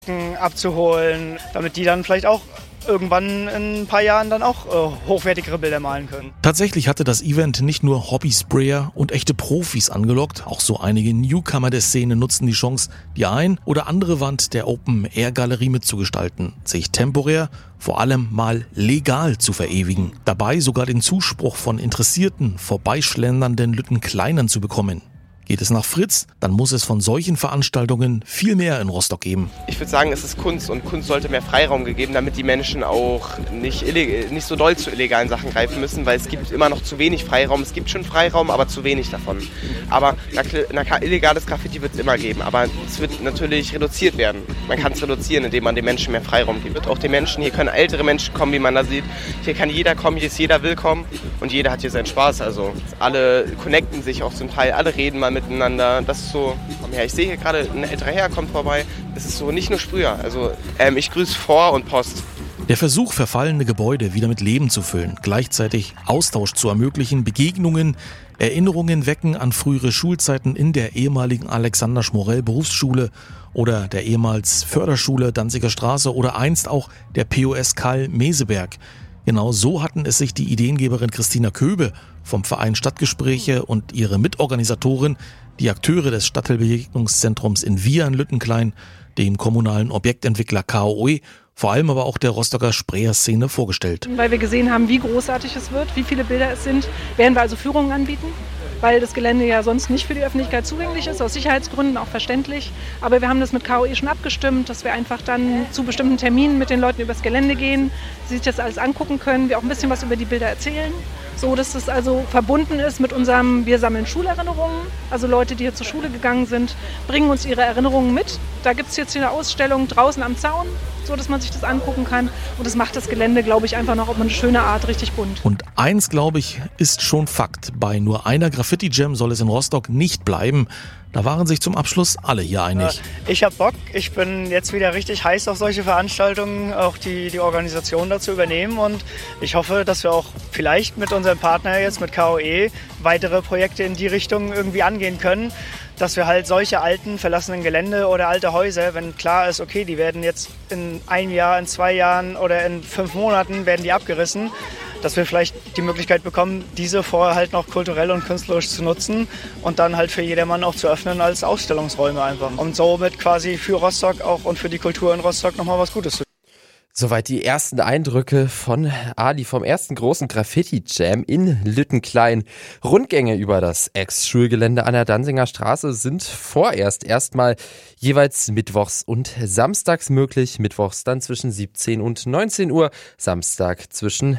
abzuholen, damit die dann vielleicht auch irgendwann in ein paar Jahren dann auch hochwertigere Bilder malen können. Tatsächlich hatte das Event nicht nur Hobbysprayer und echte Profis angelockt, auch so einige Newcomer der Szene nutzten die Chance, die ein oder andere Wand der Open-Air-Galerie mitzugestalten, sich temporär, vor allem mal legal zu verewigen, dabei sogar den Zuspruch von interessierten, vorbeischlendernden Lüttenkleinern zu bekommen. Geht es nach Fritz, dann muss es von solchen Veranstaltungen viel mehr in Rostock geben. Ich würde sagen, es ist Kunst und Kunst sollte mehr Freiraum gegeben, damit die Menschen auch nicht so doll zu illegalen Sachen greifen müssen, weil es gibt immer noch zu wenig Freiraum. Es gibt schon Freiraum, aber zu wenig davon. Aber illegales Graffiti wird es immer geben, aber es wird natürlich reduziert werden. Man kann es reduzieren, indem man den Menschen mehr Freiraum gibt. Auch den Menschen, hier können ältere Menschen kommen, wie man da sieht. Hier kann jeder kommen, hier ist jeder willkommen und jeder hat hier seinen Spaß. Also alle connecten sich auch zum Teil, alle reden mal miteinander. Das ist so, komm her, ich sehe hier gerade, ein älterer Herr kommt vorbei. Das ist so nicht nur Sprüher. Also ich grüße Vor- und Post. Der Versuch, verfallene Gebäude wieder mit Leben zu füllen, gleichzeitig Austausch zu ermöglichen, Begegnungen, Erinnerungen wecken an frühere Schulzeiten in der ehemaligen Alexander-Schmorell-Berufsschule oder der ehemals Förderschule Danziger Straße oder einst auch der POS Karl Meseberg. Genau so hatten es sich die Ideengeberin Christina Köbe vom Verein Stadtgespräche und ihre Mitorganisatorin, die Akteure des Stadtteilbegegnungszentrums in Vieren-Lüttenklein, dem kommunalen Objektentwickler KOE, vor allem aber auch der Rostocker Sprayer-Szene vorgestellt. Weil wir gesehen haben, wie großartig es wird, wie viele Bilder es sind, werden wir also Führungen anbieten, weil das Gelände ja sonst nicht für die Öffentlichkeit zugänglich ist, aus Sicherheitsgründen auch verständlich. Aber wir haben das mit KOE schon abgestimmt, dass wir einfach dann zu bestimmten Terminen mit den Leuten übers Gelände gehen, sie sich das alles angucken können, wir auch ein bisschen was über die Bilder erzählen. So, dass das also verbunden ist mit unserem Wir sammeln Schulerinnerungen. Also Leute, die hier zur Schule gegangen sind, bringen uns ihre Erinnerungen mit. Da gibt es jetzt hier eine Ausstellung draußen am Zaun, so dass man sich das angucken kann. Und das macht das Gelände, glaube ich, einfach noch auf eine schöne Art richtig bunt. Und eins, glaube ich, ist schon Fakt. Bei nur einer Graffiti-Jam soll es in Rostock nicht bleiben. Da waren sich zum Abschluss alle hier einig. Ich habe Bock. Ich bin jetzt wieder richtig heiß auf solche Veranstaltungen, auch die Organisation dazu übernehmen. Und ich hoffe, dass wir auch vielleicht mit unserem Partner jetzt, mit KOE, weitere Projekte in die Richtung irgendwie angehen können. Dass wir halt solche alten, verlassenen Gelände oder alte Häuser, wenn klar ist, okay, die werden jetzt in 1 Jahr, in 2 Jahren oder in 5 Monaten werden die abgerissen, dass wir vielleicht die Möglichkeit bekommen, diese vorher halt noch kulturell und künstlerisch zu nutzen und dann halt für jedermann auch zu öffnen als Ausstellungsräume einfach. Und somit quasi für Rostock auch und für die Kultur in Rostock nochmal was Gutes zu tun. Soweit die ersten Eindrücke von Ali vom ersten großen Graffiti-Jam in Lüttenklein. Rundgänge über das Ex-Schulgelände an der Danziger Straße sind vorerst erstmal jeweils mittwochs und samstags möglich. Mittwochs dann zwischen 17 und 19 Uhr, Samstag zwischen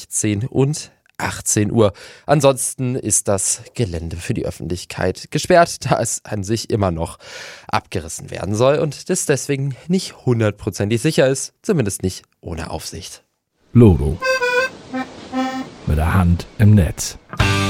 16 und 18 Uhr. Ansonsten ist das Gelände für die Öffentlichkeit gesperrt, da es an sich immer noch abgerissen werden soll und das deswegen nicht 100%ig sicher ist, zumindest nicht ohne Aufsicht. Lodo. Mit der Hand im Netz.